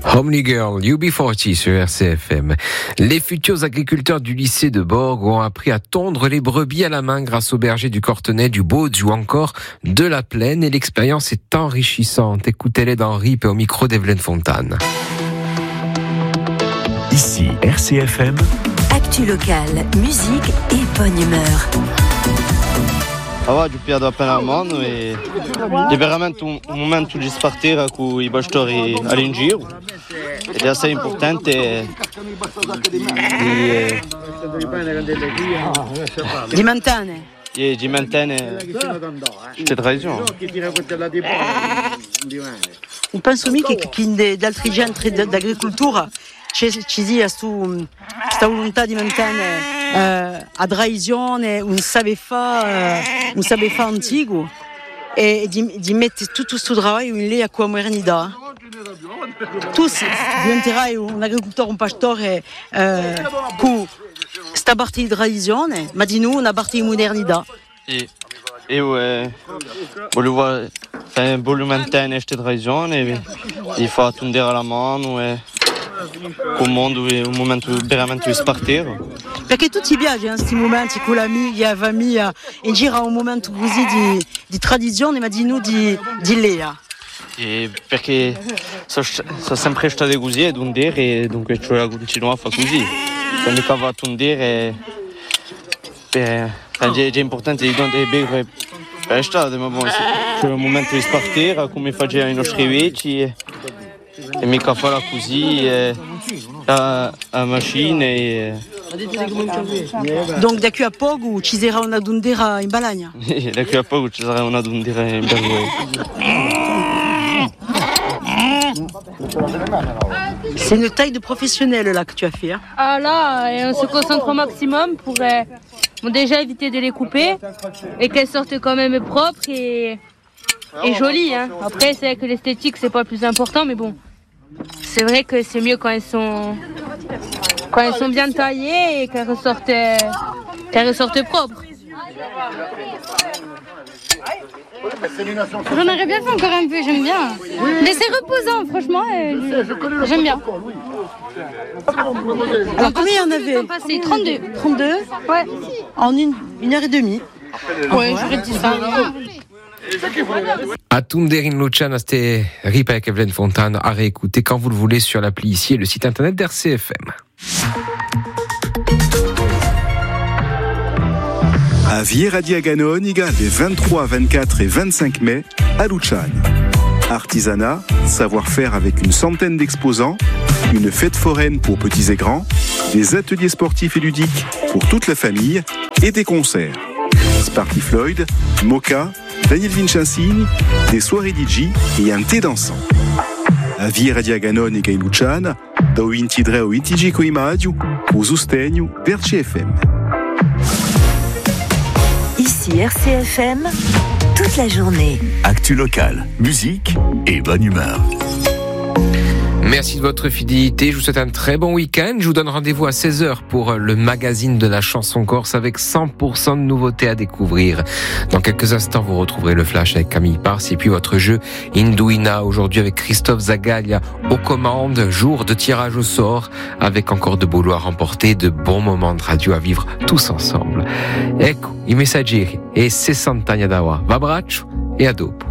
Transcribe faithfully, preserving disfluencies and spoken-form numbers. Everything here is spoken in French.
Homely Girl, U B quarante sur R C F M. Les futurs agriculteurs du lycée de Borg ont appris à tondre les brebis à la main grâce aux bergers du Cortenay, du Bauge ou encore de la Plaine, et l'expérience est enrichissante. Écoutez-les dans R I P et au micro d'Evelyne Fontane. Ici R C F M. Actu locale, musique et bonne humeur. Oggi piado appena al mondo e è veramente un, un momento di spartire a cui i pastori sono in giro ed è assai importante di, eh, di mantenere di, di mantenere queste tradizioni. Non penso mica che chi di altri centri d'agricoltura ci, ci sia questa volontà di mantenere eh, a tradizione, un saper fare, eh, un saper fare antico e di, di mettere tutto questo lavoro in lì a qua modernità. Tu diventerai un agricoltore, un pastore eh, con questa parte di tradizione, ma di noi una parte di modernità. E io eh, volevo, eh, volevo mantenere queste tradizioni e, e far tondere la mano e con mondo è un momento veramente di spartire. Perché tu ti piace in questi momenti con l'amica, la famiglia, in giro a un momento così di, di tradizione, ma di noi di, di Lea. E perché sono, sono sempre stato così a tondere e dunque ci voglio continuare a fare così. Quando vado a tondere è, è importante di tondere bene per l'estate, ma bon, c'è un momento di spartire come facevano i nostri vecchi e, e mica fare così e, a, a macchina e... Donc da qui a poco ci sarà una tondera in Balagna. Da qui a poco ci sarà una tondera in Balagna. C'est une taille de professionnel là que tu as fait. Hein. Ah là, et on se concentre au maximum pour euh, bon, déjà éviter de les couper et qu'elles sortent quand même propres et, et jolies. Hein. Après, c'est vrai que l'esthétique c'est pas le plus important, mais bon, c'est vrai que c'est mieux quand elles sont quand elles sont bien taillées et qu'elles ressortent euh, qu'elles ressortent propres. J'en aurais bien fait encore un peu, j'aime bien. Mais c'est reposant, franchement, euh, j'aime bien. Alors combien il y en avait? Passé trente-deux. trente-deux Ouais. En une, une heure et demie. Ouais, j'aurais dit ça. A tondere in Luciana, c'était R I P avec Evelyne Fontane, à réécouter quand vous le voulez sur l'appli ici et le site internet d'R C F M. À Vieira di Aganonica, les vingt-trois, vingt-quatre et vingt-cinq mai, à Luciane. Artisanat, savoir-faire avec une centaine d'exposants, une fête foraine pour petits et grands, des ateliers sportifs et ludiques pour toute la famille et des concerts. Sparky Floyd, Mocha, Daniel Vincenzini, des soirées D J et un thé dansant. A Vieira di Aganonica in Luciana, da ventidue ao venticinque maggio, au sostegno d'R C F M. Ici R C F M, toute la journée. Actu locale, musique et bonne humeur. Merci de votre fidélité, je vous souhaite un très bon week-end. Je vous donne rendez-vous à seize heures pour le magazine de la chanson corse avec cent pour cent de nouveautés à découvrir. Dans quelques instants, vous retrouverez le flash avec Camille Pars et puis votre jeu Induina, aujourd'hui avec Christophe Zagaglia aux commandes, jour de tirage au sort, avec encore de beaux lots à remporter, de bons moments de radio à vivre tous ensemble. Ecco, i messaggeri e sessanta anni ad awa. V'abbraccio e a dopo.